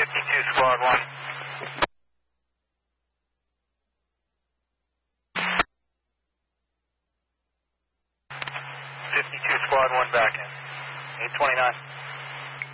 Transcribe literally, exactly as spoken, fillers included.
fifty-two squad one. fifty-two squad one back in. eight twenty-nine.